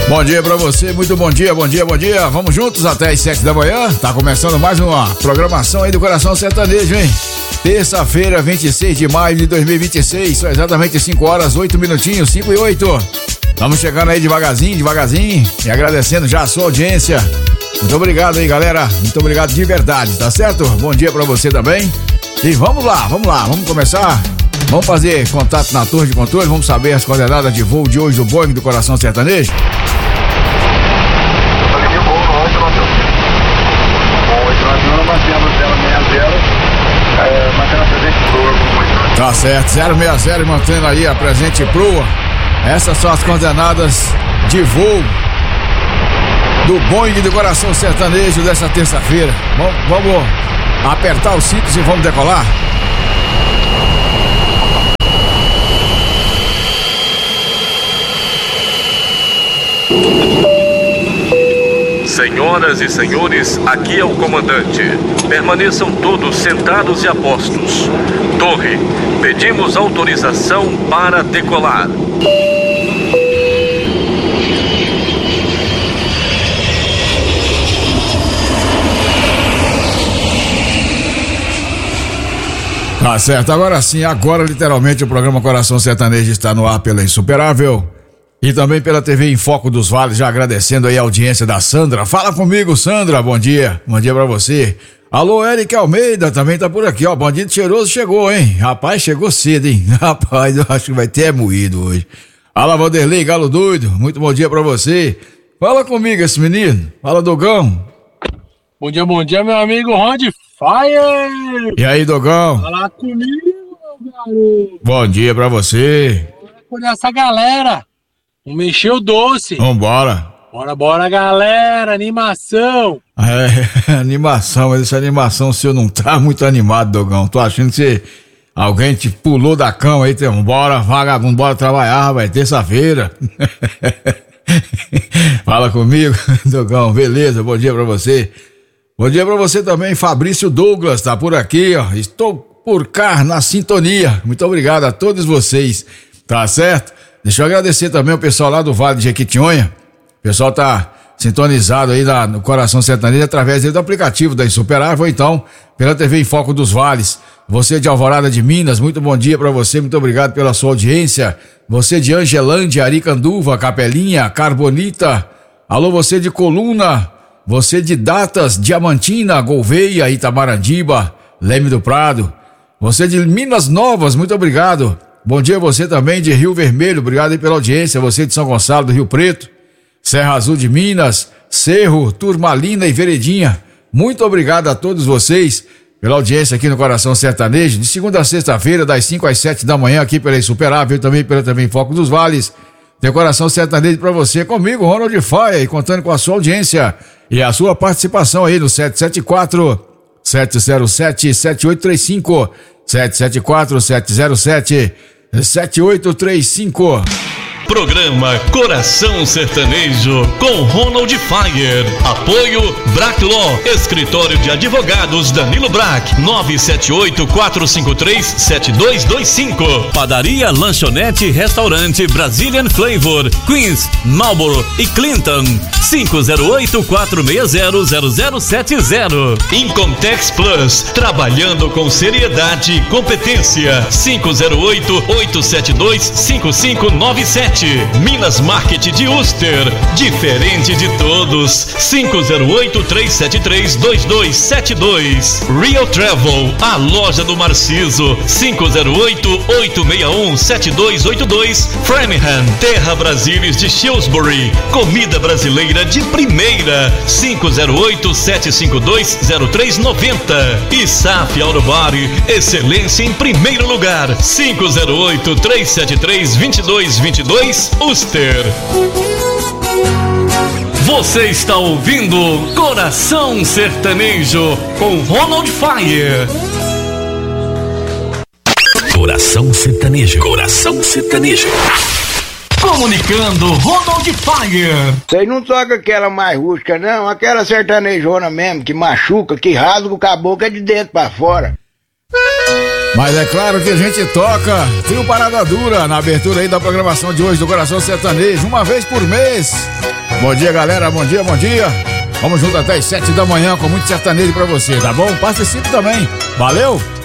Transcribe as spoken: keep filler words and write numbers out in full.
Bom dia pra você, muito bom dia, bom dia, bom dia. Vamos juntos até as sete da manhã. Tá começando mais uma programação aí do Coração Sertanejo, hein? Terça-feira, vinte e seis de maio de dois mil e vinte e seis, são exatamente cinco horas, oito minutinhos, cinco e oito. Estamos chegando aí devagarzinho, devagarzinho e agradecendo já a sua audiência. Muito obrigado aí, galera. Muito obrigado de verdade, tá certo? Bom dia pra você também. E vamos lá, vamos lá, vamos começar. Vamos fazer contato na torre de controle, vamos saber as coordenadas de voo de hoje do Boeing do Coração Sertanejo. Tá certo, zero seis zero mantendo aí a presente proa. Essas são as coordenadas de voo do Boeing do Coração Sertanejo dessa terça-feira. Vamos, vamos apertar os cintos e vamos decolar. Senhoras e senhores, aqui é o comandante. Permaneçam todos sentados e a postos. Torre, pedimos autorização para decolar. Tá certo, agora sim, agora literalmente o programa Coração Sertanejo está no ar pela Insuperável e também pela T V em Foco dos Vales, já agradecendo aí a audiência da Sandra. Fala comigo, Sandra, bom dia, bom dia pra você. Alô, Eric Almeida, também tá por aqui, ó, bandido cheiroso chegou, hein, rapaz, chegou cedo, hein, rapaz, eu acho que vai ter moído hoje. Alô, Vanderlei, galo doido, muito bom dia pra você. Fala comigo esse menino, fala, Dogão. Bom dia, bom dia, meu amigo Ron de Fire. E aí, Dogão? Fala comigo, meu garoto. Bom dia pra você. Bora por essa galera. Vamos mexer o doce. Vambora. Bora, bora, galera. Animação. É, animação, mas essa animação, o senhor não tá muito animado, Dogão. Tô achando que você, alguém te pulou da cama aí, tem, bora, vagabundo, bora trabalhar, vai, terça-feira. Fala comigo, Dogão, beleza, bom dia pra você. Bom dia pra você também, Fabrício Douglas, tá por aqui, ó. Estou por cá na sintonia. Muito obrigado a todos vocês, tá certo? Deixa eu agradecer também o pessoal lá do Vale de Jequitinhonha. O pessoal tá sintonizado aí na, no Coração Sertanejo através do aplicativo da Insuperável, ou então pela T V em Foco dos Vales. Você de Alvorada de Minas, muito bom dia pra você, muito obrigado pela sua audiência. Você de Angelândia, Aricanduva, Capelinha, Carbonita. Alô, você de Coluna. Você de Datas, Diamantina, Gouveia, Itamarandiba, Leme do Prado. Você de Minas Novas, muito obrigado. Bom dia você também de Rio Vermelho, obrigado aí pela audiência. Você de São Gonçalo do Rio Preto, Serra Azul de Minas, Cerro, Turmalina e Veredinha. Muito obrigado a todos vocês pela audiência aqui no Coração Sertanejo. De segunda a sexta-feira, das cinco às sete da manhã, aqui pela Insuperável, também pela T V em Foco dos Vales. Tem Coração Sertanejo pra você, comigo, Ronald Faia, e contando com a sua audiência e a sua participação aí no sete sete quatro, sete zero sete, sete oito três cinco, sete sete quatro, sete zero sete, sete oito três cinco. Programa Coração Sertanejo com Ronald Fire. Apoio Brack Law, Escritório de Advogados Danilo Brack, nove sete oito, quatro cinco três, sete dois dois cinco. Padaria, lanchonete, restaurante Brazilian Flavor, Queens, Marlboro e Clinton, cinco zero oito, quatro seis zero, zero zero sete zero. Incomtex Plus, trabalhando com seriedade e competência, cinco zero oito, oito sete dois, cinco cinco nove sete. Minas Market de Uster, diferente de todos, cinco zero oito, três sete três, dois dois sete dois. Real Travel, a loja do Marciso, cinco zero oito, oito seis um, sete dois oito dois. Framingham, Terra Brasilis de Shrewsbury, comida brasileira de primeira, cinco zero oito, sete cinco dois, zero três nove zero. E S A F Autobody, excelência em primeiro lugar, cinco zero oito, três sete três, dois dois dois dois, Uster. Você está ouvindo Coração Sertanejo com Ronald Fire. Coração Sertanejo. Coração Sertanejo. Comunicando Ronald Fire. Vocês não tocam aquela mais rústica, não? Aquela sertanejona mesmo, que machuca, que rasga o caboclo é de dentro pra fora. Mas é claro que a gente toca Trio Parada Dura na abertura aí da programação de hoje do Coração Sertanejo, uma vez por mês. Bom dia, galera, bom dia, bom dia. Vamos junto até as sete da manhã com muito sertanejo pra você, tá bom? Participe também. Valeu!